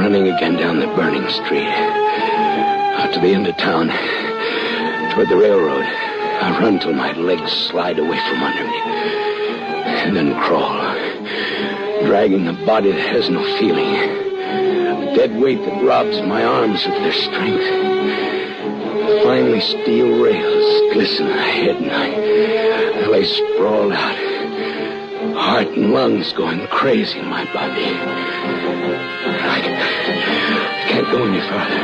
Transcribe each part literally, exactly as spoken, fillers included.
running again down the burning street. Out to the end of town, toward the railroad. I run till my legs slide away from under me. And then crawl, dragging a body that has no feeling. A dead weight that robs my arms of their strength. Finally, steel rails glisten ahead, and I, I lay sprawled out. Heart and lungs going crazy in my body. I, I can't go any farther.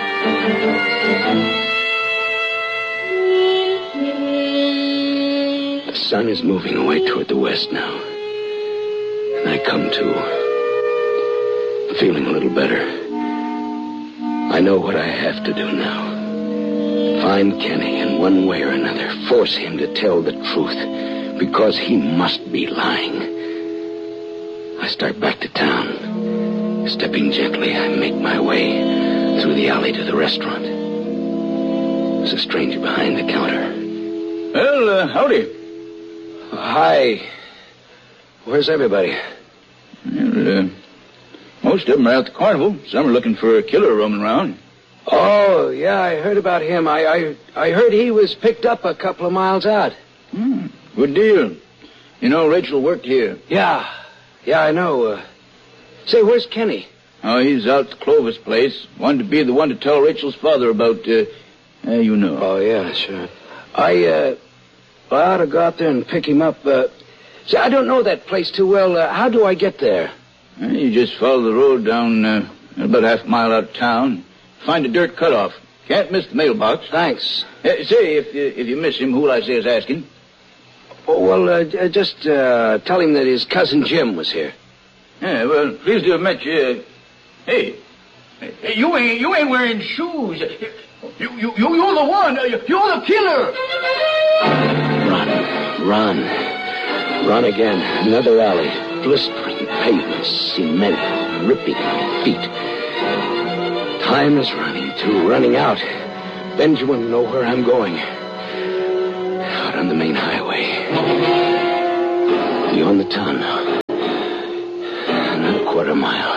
The sun is moving away toward the west now. And I come to, feeling a little better. I know what I have to do now. Find Kenny in one way or another. Force him to tell the truth. Because he must be lying. I start back to town. Stepping gently, I make my way through the alley to the restaurant. There's a stranger behind the counter. Well, uh, howdy. Uh, hi. Where's everybody? Well, uh, most of them are at the carnival. Some are looking for a killer roaming around. Oh, yeah, I heard about him. I, I, I heard he was picked up a couple of miles out. Hmm. Good deal. You know, Rachel worked here. Yeah. Yeah, I know. Uh, say, where's Kenny? Oh, he's out at Clovis' place. Wanted to be the one to tell Rachel's father about, uh, uh you know. Oh, yeah, sure. I, uh, I ought to go out there and pick him up. Uh, see, I don't know that place too well. Uh, how do I get there? Uh, you just follow the road down uh, about half a mile out of town. Find a dirt cutoff. Can't miss the mailbox. Thanks. Uh, say, if you, if you miss him, who'll I say is asking? Oh, well, uh, just uh, tell him that his cousin Jim was here. Yeah, well, pleased to have met you. Hey, hey you ain't you ain't wearing shoes. You you you you're the one. You're the killer. Run, run, run again. Another alley, blistering pavement, cement ripping my feet. Time is running too, running out. Benjamin know where I'm going. Out on the main highway. Beyond the town now. Another quarter mile.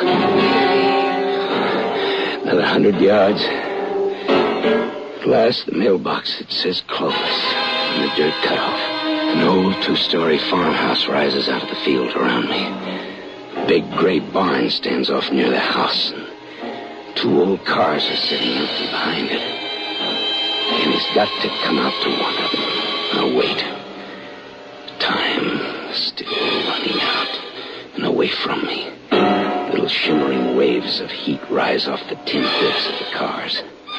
Another hundred yards. At last, the mailbox that says Clovis and the dirt cutoff. An old two-story farmhouse rises out of the field around me. A big gray barn stands off near the house, and two old cars are sitting empty behind it. And he's got to come out to one of them. I'll wait. Time still running out and away from me. Little shimmering waves of heat rise off the tin hoods of the cars.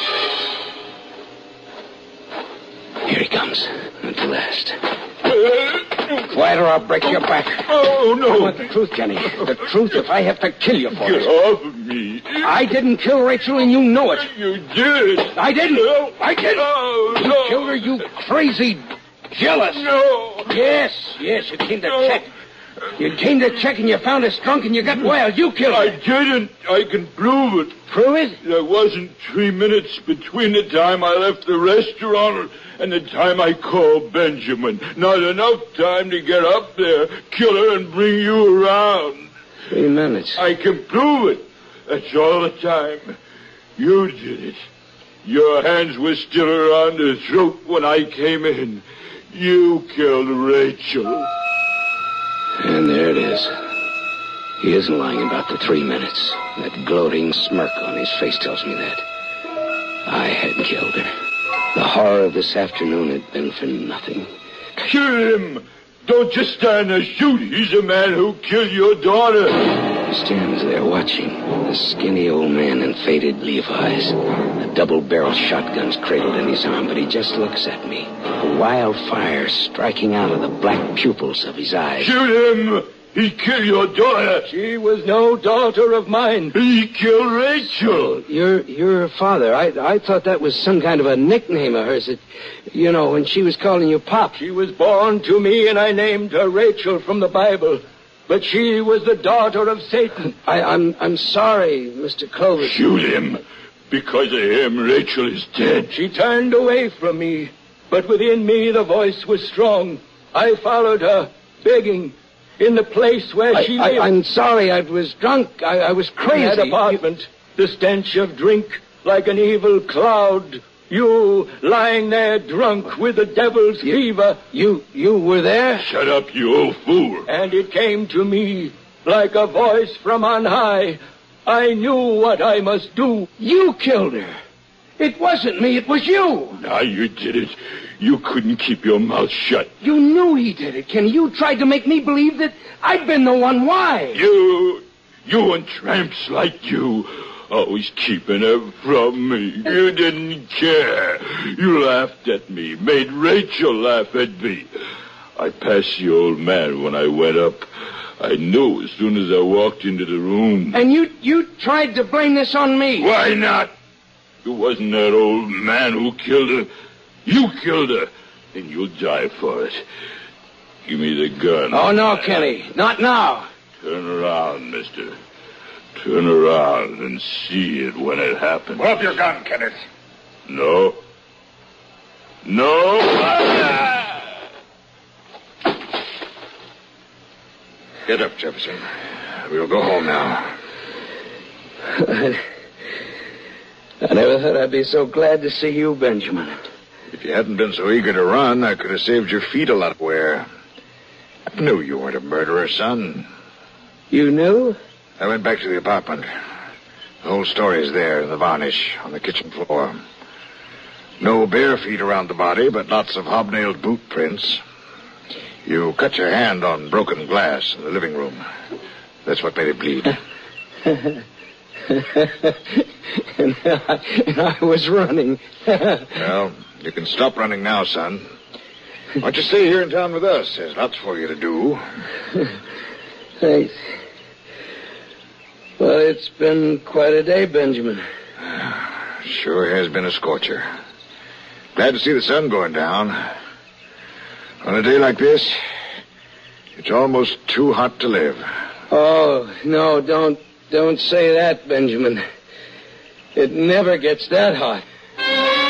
Here he comes, at last. Quiet or I'll break your back. Oh, no. I want the truth, Kenny. The truth if I have to kill you for Get it. Get off of me. I didn't kill Rachel, and you know it. You did. I didn't. No. I didn't. No, you no. killed her, you crazy, jealous. No. Yes, yes, you came to No. check. You came to check and you found us drunk and you got wild. You killed her. I didn't. I can prove it. Prove it? There wasn't three minutes between the time I left the restaurant and the time I called Benjamin. Not enough time to get up there, kill her, and bring you around. Three minutes. I can prove it. That's all the time. You did it. Your hands were still around her throat when I came in. You killed Rachel. And there it is. He isn't lying about the three minutes. That gloating smirk on his face tells me that. I had killed her. The horror of this afternoon had been for nothing. Kill him! Don't just stand there. Shoot. He's the man who killed your daughter. He stands there watching. A skinny old man in faded Levi's. A double-barreled shotgun's cradled in his arm, but he just looks at me. A wild fire striking out of the black pupils of his eyes. Shoot him! He killed your daughter. She was no daughter of mine. He killed Rachel. You're, you're her father. I, I thought that was some kind of a nickname of hers. That, you know, when she was calling you Pop. She was born to me, and I named her Rachel from the Bible. But she was the daughter of Satan. I, I'm, I'm sorry, Mister Clovis. Shoot him. Because of him, Rachel is dead. She turned away from me, but within me the voice was strong. I followed her, begging, in the place where I, she I, lived. I'm sorry, I was drunk. I, I was crazy. In that apartment, the stench of drink like an evil cloud. You lying there drunk with the devil's fever. You, you were there? Shut up, you old fool. And it came to me like a voice from on high. I knew what I must do. You killed her. It wasn't me, it was you. Now you did it. You couldn't keep your mouth shut. You knew he did it, Kenny. You tried to make me believe that I'd been the one. Why? You, you and tramps like you, always keeping her from me. You didn't care. You laughed at me, made Rachel laugh at me. I passed the old man when I went up. I knew as soon as I walked into the room. And you, you tried to blame this on me. Why not? It wasn't that old man who killed her. You killed her, and you'll die for it. Give me the gun. Oh, no, Kenny. Not now. Turn around, mister. Turn around and see it when it happens. Put up your gun, Kenneth. No. No. Ah! Get up, Jefferson. We'll go home now. I never thought I'd be so glad to see you, Benjamin. If you hadn't been so eager to run, I could have saved your feet a lot of wear. I knew you weren't a murderer, son. You knew? I went back to the apartment. The whole story's there in the varnish on the kitchen floor. No bare feet around the body, but lots of hobnailed boot prints. You cut your hand on broken glass in the living room. That's what made it bleed. and, I, and I was running. Well, you can stop running now, son. Why don't you stay here in town with us? There's lots for you to do. Thanks. Well, it's been quite a day, Benjamin. Sure has been a scorcher. Glad to see the sun going down. On a day like this, it's almost too hot to live. Oh, no, don't don't say that, Benjamin. It never gets that hot.